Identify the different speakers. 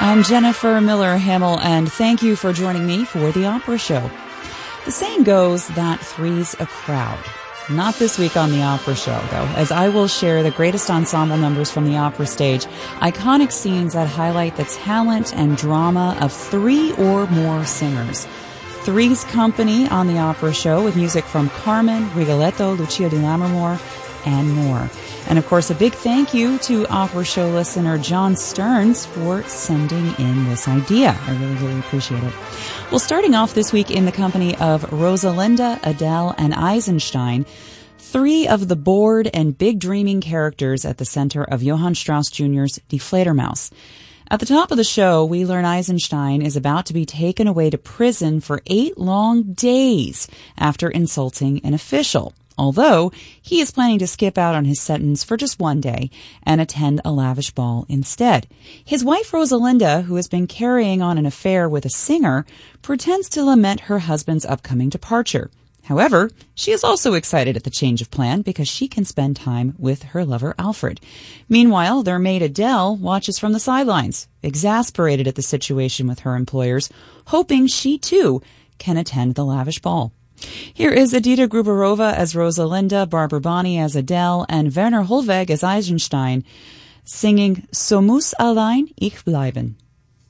Speaker 1: I'm Jennifer Miller Hamill, and thank you for joining me for the Opera Show. The saying goes that three's a crowd. Not this week on the Opera Show, though, as I will share the greatest ensemble numbers from the opera stage, iconic scenes that highlight the talent and drama of three or more singers. Three's Company on the Opera Show with music from Carmen, Rigoletto, Lucia di Lammermoor, and more. And of course, a big thank you to Opera Show listener John Stearns for sending in this idea. I really, really appreciate it. Well, starting off this week in the company of Rosalinda, Adele, and Eisenstein, three of the bored and big dreaming characters at the center of Johann Strauss Jr.'s Die Fledermaus. At the top of the show, we learn Eisenstein is about to be taken away to prison for 8 long days after insulting an official. Although he is planning to skip out on his sentence for just 1 day and attend a lavish ball instead. His wife Rosalinda, who has been carrying on an affair with a singer, pretends to lament her husband's upcoming departure. However, she is also excited at the change of plan because she can spend time with her lover Alfred. Meanwhile, their maid Adele watches from the sidelines, exasperated at the situation with her employers, hoping she too can attend the lavish ball. Here is Edita Gruberova as Rosalinda, Barbara Bonney as Adele, and Werner Hollweg as Eisenstein, singing So muss allein ich bleiben.